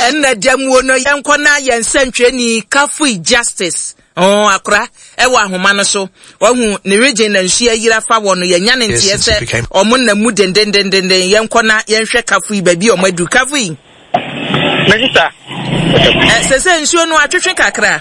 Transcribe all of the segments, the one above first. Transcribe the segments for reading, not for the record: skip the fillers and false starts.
enna jamu no yenko na yensentwe ni Kafui Justice akra ewa ahoma no so wahu ne region na nhia yira fa wo no yenya ne ntie se omunna mu dendendenden yenko na yenhwe Kafui babi omadu Kafui Minister sese nsuo no atwetwe kakra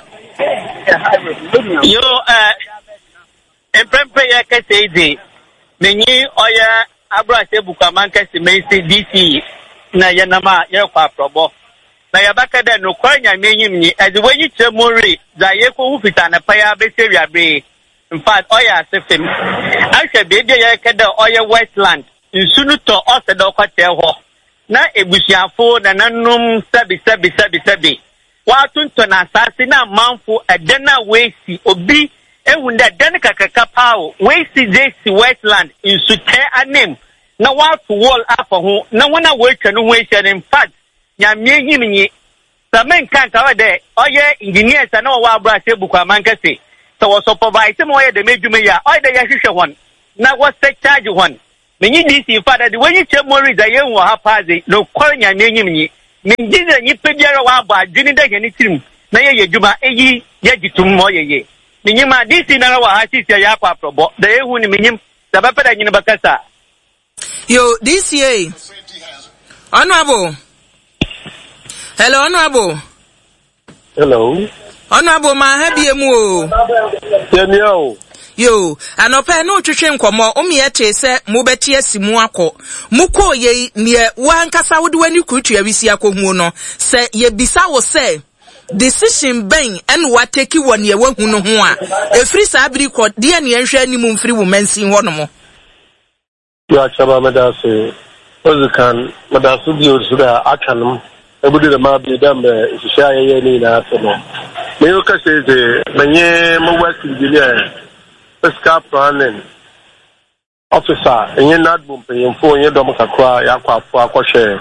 yo empempe ya kese menyi oya abrase bukaman kese mensi DC na yanama yakwa probo na yabaka da no kwanya menyim ni ade wanyi tremori za yeko hu fita na paya besewia be in fact oya sefem ahwe bebe ya kada oya westland nsunu to oseda kwate ho na ebusiafo na nanum sabi watunto na asase na manfo edena wesi obi ehunda den kakaka pawo wesi jesi westland insute anem na watu wall afa ho na wona wetwa no ho ehia in fact nyame nyimnyi samen kan ka wede oye engineers na wa abra se buku amankase so wo supervise mo oye de medwuma ya oye de ya hwehwe hon na wo take charge hon menyi DC father de wenyi chemori da ye wo ha paze no kwar nyame nyimnyi menjize nyi pebiara wa aba adwini de heni tirim na ye yedwuma eyi ye gitum mo ye menyima DC na wa ha sisi ya kwa probo da ye hu ni menyim da ba peda nyine bakasa yo DCA honorable hello honorable hello honorable ma ha biemu o Daniel yo anope no twetwe nkomo omiete se mobeti asimu akọ muko ye ne wankasa wode wani kutu awisi akohu no se ye bisa wo se decision ben en wateki woni e wahu no ho a efri sabri ko de ne enhwe animu mfiri wo mansin ho no mo ya chaba medase ozukan medasu bi osuda akanum ebudu de ma bi dambe shisha ye ni na asono me yo kase de menye mo west engineer fiscal planning officer enye nadbum peyemfo enye dom kakra yakwafo akọhwe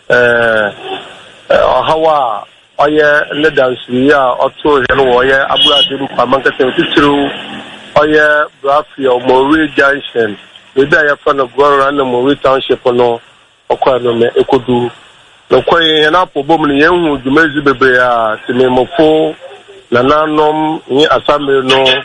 hawa oye leadership ya oto he no oye abura de kwa mankete titiru oye brafia Mori Junction ida ya fa no goro na Mori township no okwa no me ekodu no koye na pobom ne yenhu dwumezi bebe a sinemofo na nanom ni asame no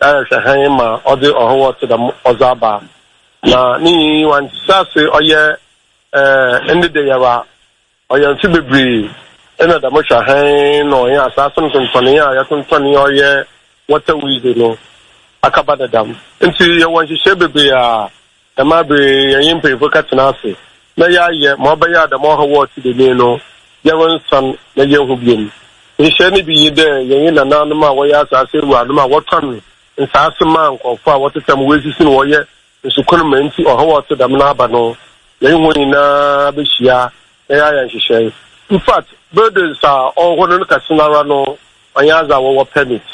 ma odi oho to the ozaba na ni wan sase oye ende de yawa oye nti bebri ena da mo shahan no ya asasun tontoni ya tontoni oye water wize no akabada dam nti ye wan hye bebe a da ma be yin pefo katina ase na ya ye mo ba ya da mo ho to the no ye won san na ye hu biem hye ni bi de yin na nanum a wo ya asase ru anum a wotan nsase man kofa wotetam wesisi no ye nsukunu manti oho wote dam na aba no yen honi na behia ya nhyehyɛ in fact burdens are all no kasinara no anyaza wo permit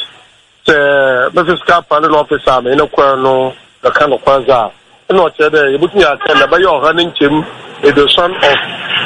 the fiscal planning officer me no kwa no the kind of kwanza no che de yebutu ya tell ba yo ha nchem education of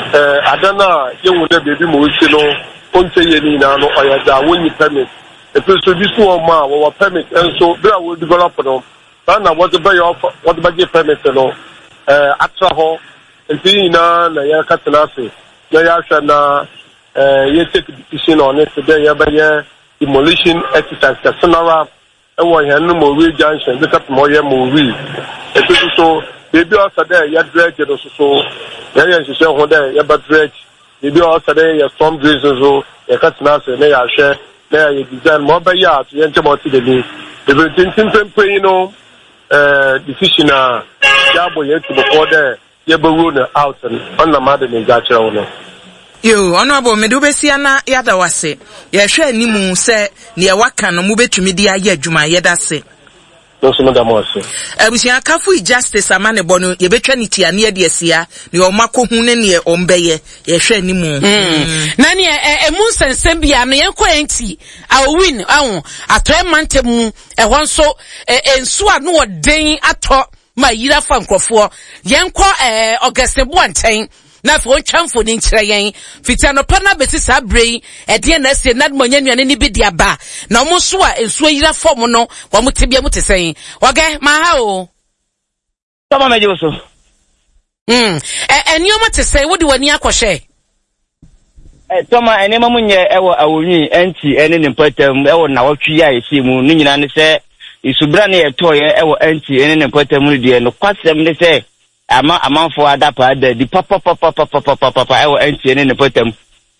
adana yewu de bebi mo isi no onte ye ni na no oyaza woni permit the person this one ma we permit and so there will develop no na what the permit no atra ho nti na ya katenase na ya hwa na ye take decision on it today ya ba ye demolition exercise kasanara e wo he no Mori Junction the tap mo ye Mori e so baby also there ya dredge no so ya nhyehyɛ ho there ya ba dredge baby also there ya storm drains so ya katenase na ya hwɛ na ya design mo ba ya to yente mo ti de ni the tintin you know decision ya bo ye to before there ya ba rule out and on na made me ga kire no yo honorable medubesia na yada wase ye hwe animu se ne ye waka no mu betumi di aye adwuma ye da se no so madam wase abusia Kafui Justice amane bono ye betwa ni tia ne de asia ne o makohu ne ne ombeye ye hwe animu na ne emu nsensem bia no ye ko enti a win awo atoe mantemu ehon so ensu a no den ato ma yira fa nkrofo yenko Augustine Boanten na fo twamfo ni nkyere yen fitiano pana besi sabrei ede na se na monnya nuane ni bidi aba na omo so a ensuo yira form no wa mutebia mutesen wage ma ha o sama meje so enioma tesen wodi wani akohye Toma enema munye ewo awonyi enti ene ne patam ewo na wotwe ya esi mu no nyina ne se isubra ne yetoye ewo enti ene ne patam de no kwasem ne se amanfo adapa ada di papa ewo enti ene ne patam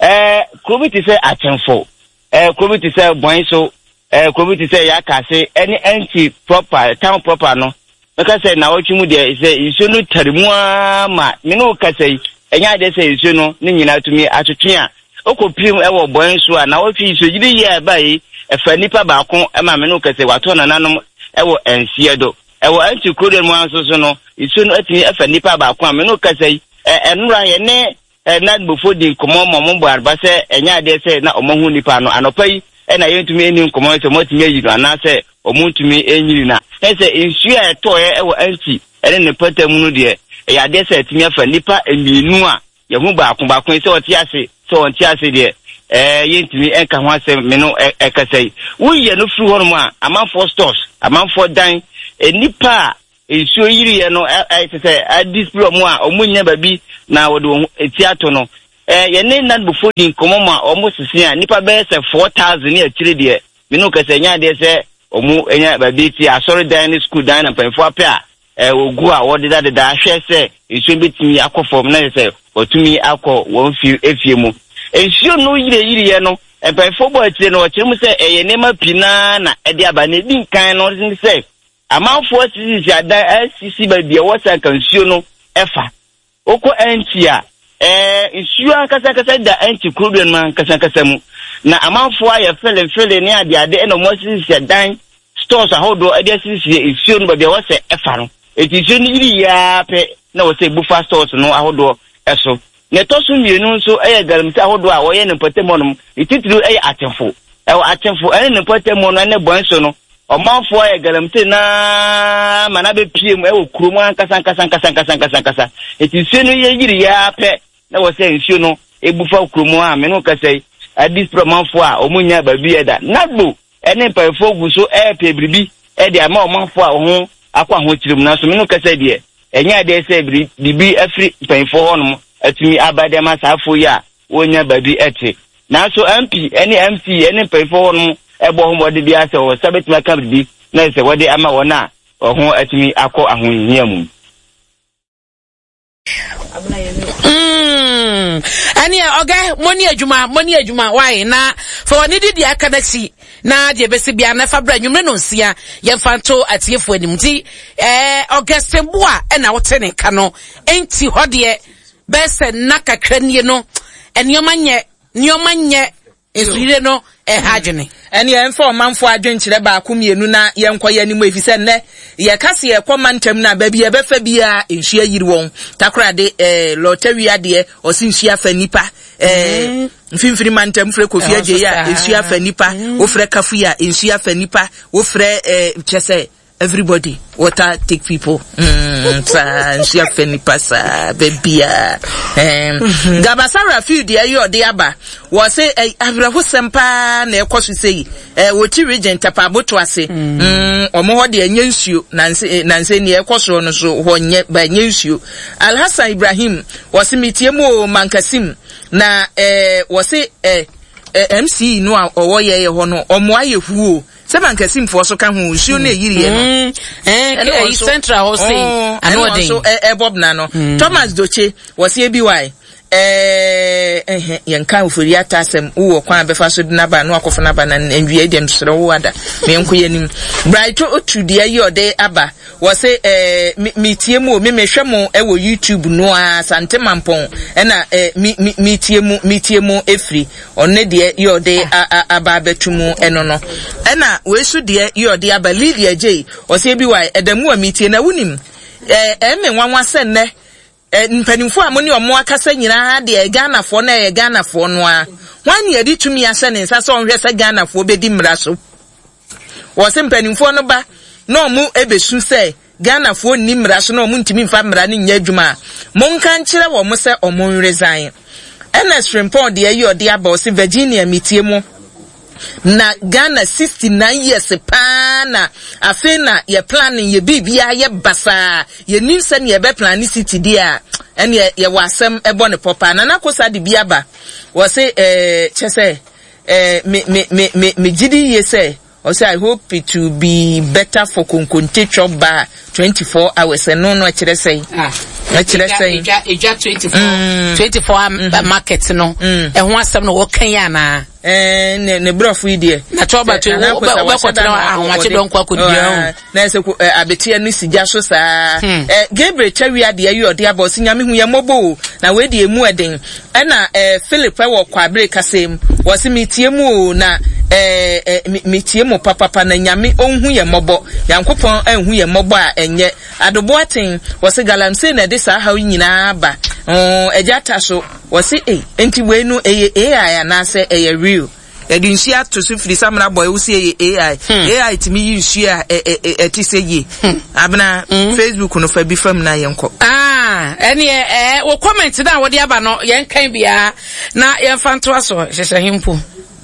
komiti se atenfo komiti se bonso komiti se yakase ene enti proper town proper no because na wotwe mu de se isu no tarimu ma me no kase enya de se isu no ne nyina tumi atwetwe a okopim ewo bonso a na wofi isu gidi ye bai efa nipa ba ko ma me no kase wato na nanom ewo ensie do ewo anti kodem anso so no isu no atimi efa nipa ba ko me no kase enura ye ne na before di komo mombo arba se enya de se na omohu nipa no anopai na yentumi eni komo se motimi ayi na na se omuntumi enyiri na se isu e toye ewo anti ene ne patam no de ya de se atimi efa nipa eminu a ye hu ba ko se oti ase so on ti ase de yentimi enka ho ase me no ekasai wuye no fru hono a amanfo stores amanfo dan nipa esuo yiri ye no say display mu a omunya babi na wodo etiato no ye ne nan before din komoma omo sisi a nipa be se 4000 ne akire de me no kasa nya de se omu enya babi ti asori dan school dan na panfo apia ogu a wodeda de ahwe se esuo betimi akofom na se otumi akọ won fi efie mu ensio no yiri ye no empefo bo atire no ochiremu se nema pina na ede aba na bi nkan no din se amanfo sisi adan sisi ba bia wosa kansio no efa oko entia ensio akasa da enti kruben man kasa mu na amanfo aye fele ne ade na mo sisi adan stores ahodo ade sisi ensio no ba bia wosa efa no etisi no yiri ya pe na wosa bufa stores no ahodo eso ne tosu mienu nso galamti ahodo a woye ne patemonum ititru atemfo atemfo ne patemon ne bonso no omanfo galamti na mana be piem kurum ankasa etisi no ye yiri ya pe na wo se nsuo no ebufa kurum a me no kasai adis promanfo a omunya babi eda nagbo ene pefo guso pe bribi de ama omanfo a ho akwa ho kirim na so me no kasai de enya de se bibi afri pefo hono atumi abade masafo ya wonya babi ete na so MP ene pefo hono ebo ho mode bia se wo sabetima kabdi na se wode ama wona ho atumi akọ ahohia mu ani oga moni adwuma why na for ni di aka na si na de besi bia na fabra nwumre no nsia ye fanto atiefo animti oga sembua na wote ne ka no enti hode bese na kakra no enioma nye esuyire no hajene eni enfo manfo adwenkyere ba akomienu na yenkoye ni mu efise ne ye kase ye komantam na ba bia befa bia enhia yiri won takrade lotawia de osinhia fa nipa mfimfiri mantam fre kofia je ya enhia fa nipa ofre kafu ya enhia fa nipa ofre chese everybody water take people sa enhia fa nipa sa bebia gabasara field ye yo de aba wo se avraho sempa na ekoso sei woti region tapaboto ase omo ho de anya nsuo nanse ne ekoso no so ho nye ba anya nsuo Alhassan Ibrahim wo se mitiemu mankasim na wo se MC no a owo ye ho no omo ayehuo se mankasim fo so ka ho nsuo na yiri ye no central ho sei anodin so Bob na no Thomas Doche wo se BY yanka ufuri atasem uwo kwa befa so dinaba no akofo naba na enwie dem sere wo ada me enkoye nim bright otudie yode aba wo se mitiemu mehwemo ewo YouTube no a sante mampon na mitiemu efri onne de yode aba betumu eno no na wesu de yode aba Lydia J wo se bi why edamu a mitie na wunim nwanwa senne mpanimfo amoni omo akasa nyina de Ghanafo na Ghanafo no a wan ye di tumi ase ne nsa so onhwe se Ghanafo bedi mmra so wo se mpanimfo no ba na omu ebesu se Ghanafo ni mmra so na omu ntimi mfa mmra ne nya adwuma monka nkire wo mo se omo resign NS Frimpong de ayi ode aba o se Virginia mitiemu na Ghana 69 years pa na afena ye planning ye bibia ye basa ye ninsa ne ye be plan city dia ene ye wasem ebo ne popa na nakosa de biaba wo say chese me gidi ye say also I hope it will be better for Konkonte chop bar 24 hours and no actually say eja 24 market no e ho asem no wo kan ya na ne brofu idie na choba to we kwotena ahwache don kwa kodian na se abetia no sija so saa Gabriel Chawia de ayi ode aba osinyame hu ye mobo na we de emu eden na Philip wo kwa break kasem wo se metie mu na metie mu papa na nyame onhu ye mobo yankopon anhu ye mobo a enye adobo aten wo se galamse na de saa ha nyina ba ejata so wo se enti we no AI na se real edunsia to so firi samra boy wo se AI timi use a eti se ye abna Facebook no fa bi fam na yenko ene wo comment na wo de aba no yen kan bia na yen fanto aso hyehyɛ himpo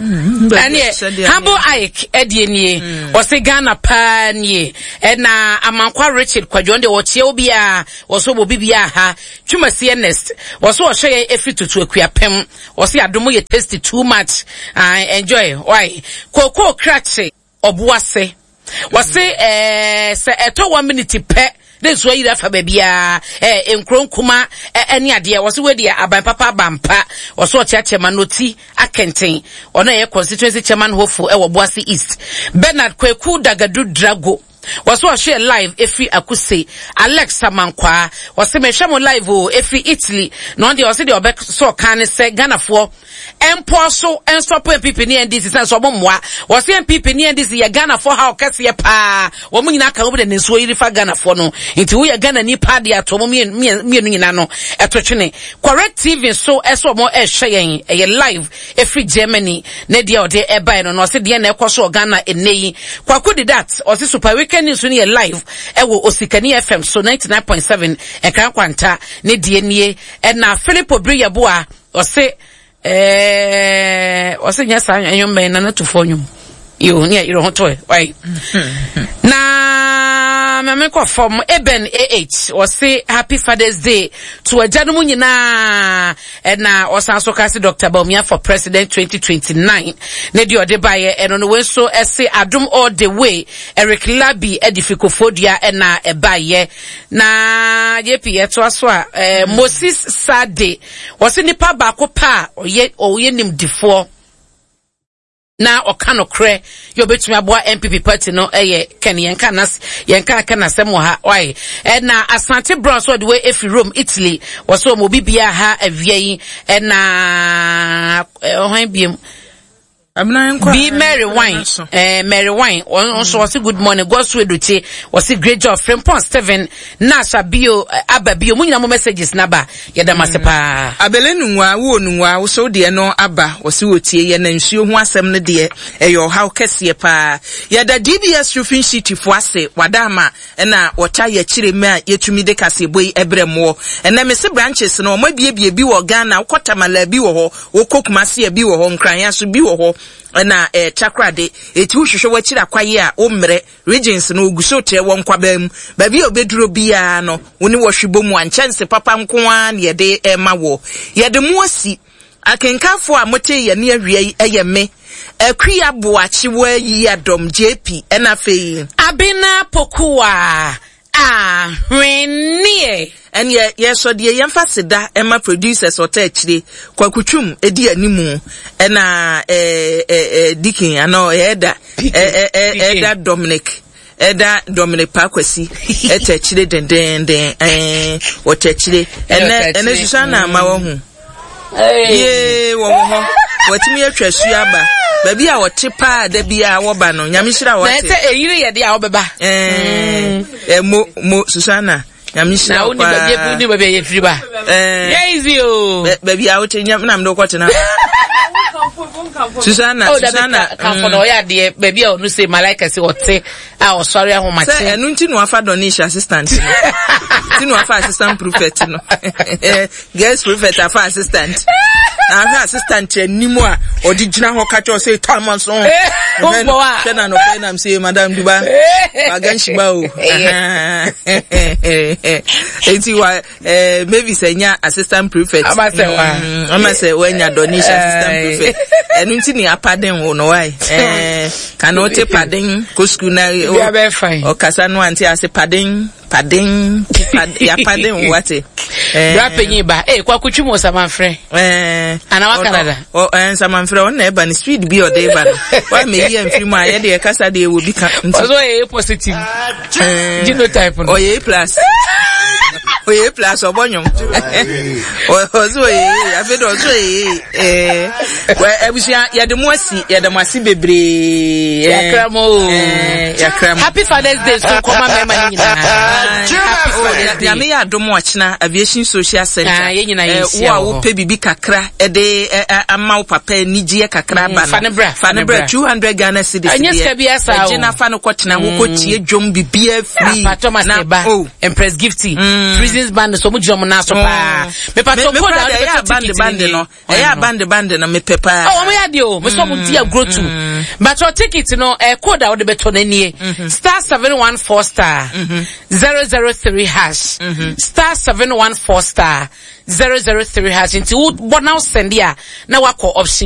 Habo Ike Edienie or say Ghana Panie na Amankwa Richard Kwajonde or Chiobia or so Bibia ha Chuma CNest or so share every to a pem or see Adomo you tasted too much. I enjoy why Coco Cratchy or Boise was say eto 1 minute pe. This way that for baby in Kronkuma any idea was where the Aban Papa Bampa or so chairman noti Akenten or no constituency chairman hopeful Boise East Bernard Kweku Dagadu Drago was what share live if we akuse Alexa Mankwa was me shamo live if Italy no the also the so can say Ghana for empo so en stop people near this is so momwa was see people near this ye Ghana for how kase pa wo mu nyina ka wo de nso yiri fa Ghana for no nti wo ye Ghana ni pa dia to mo me nyina no etotwene correct TV so eso mo hye yen live every Germany na dia ode e buy no se dia na ekoso Ghana eneyi kwakodi that o se super weekend news ni live ewo Osikani FM so 99.7 e kan kwanta ne die nie e na Philip Obriyeboa o se nyasa anyombe na to fonyo yo ne iro hoto why na mame ko form Eben AH o say happy Father's Day to ajanumu nyina na osanso kasi Dr. Baumia for president 2029 ne di ode baye eno no we so say adum all the way Eric Labi edificofodia na ebaye na yepi eto aso a Moses Sade o say nipa ba ko pa oye nim difo na okano kre yo betumi aboa MPP party no ken yenka kana sem ha why na Asante Brown so the way if Rome Italy was so mo bibia ha awie na ohan biem Be Mary Wine, Mary Wine, also was a good morning, Godsway Duty, was a great job, Frempon Steven, Nasa Bio, Abba Bio, Munamo messages Naba, Yadamasepa. Abelenu wonwa, so dear no Abba, was Uti, and then she was some dear, your how Cassia pa. Yada DBS Rufin City for say, Wadama, and now what I chili man, yet to me de Cassie boy, Ebremo, and then Mr. Branches, no, maybe a biwa Ghana, Kotamala biwo, or cook Massia biwo home, crying to biwo. Na chakra de etu hwehwe wachira kwaye a omre regions no gusote won kwabam ba bi obeduro bia no woni wohwebom anchanse papa nkoa ne de ema wo ye de mu asi akenkafo a mote ye ne awie eyeme akua boachi wa yi adom JP na fei Abina Pokua hwenie and so the yemfasida Emma producers otechire kwakutwum edi animu na Dikin ano eda Dominic Pakwesi etechire den otechire ene Susana ma wo hu ye wo ho watimi atwasu aba baby a wote pa da bia wo ba no nyamishira wote na ete eyire ye de a wo beba mo Susana nyamishira na uni baby ye firi ba easy o baby a wote nyam na mdo kwate na Susanna come for the idea baby or no say malaika say what say oh sorry I want my say enu nti no afa donation assistant no ti no afa assistant prophet no guest prophet afa assistant na assistant nimu a odigina ho ka cho say Thomas on na no pay am say madam Duba aganshima o enti wa maybe say nya assistant prophet ama say wanya donation assistant prophet enu nti ni apaden wo no why can o te paden ko school na o kasa no anti ase paden ya paden wate rapenyi ba kwa kutwimo samanfre ana wa Canada samanfre on na eba ni speed bi o de eba no wa me yi amfiri mu aye de kasa de wo bi ka ozo e positive genotype no oye plus obonyom ozo e afedo ozo e wa ebusia ya de mo asi bebre yakramo happy Father's Day so koma mema ni ya me ya domo achina aviation social center wo pe bibi kakra de ama papa nijie kakra ba fanebra 200 Ghana cedis Gina fano kwachina wo tie dwom bibia free na Empress Gifty Prisons band so mu dwom na so pa me pato ko da band no band na me pepa mo ya de o me so mu dia grow to but your ticket no code a wo de beto na nie star 714 star 003 hash star 714 star 003 hash into what now send ya na wako option